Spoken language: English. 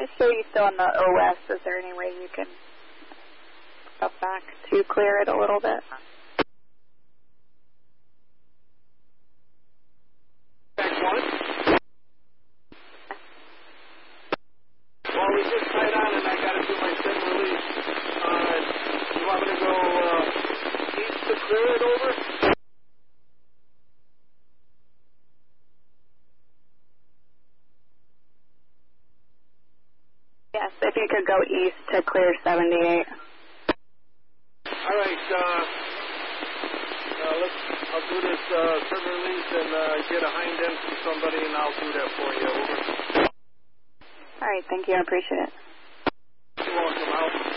I show you still on the OS. Is there any way you can step back to clear it a little bit? Well, we just tied on and I got to do my sim release. You want me to go east to clear it over? Yes, if you could go east to clear 78. All right, I'll do this sim release and get a hind end from somebody and I'll do that for you. Over. All right, thank you. I appreciate it. You're welcome. Out.